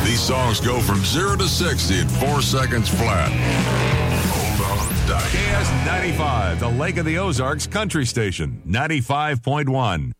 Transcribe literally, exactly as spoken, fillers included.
These songs go from zero to sixty in four seconds flat. Hold on tight. K S ninety-five, the Lake of the Ozarks Country Station, ninety-five point one.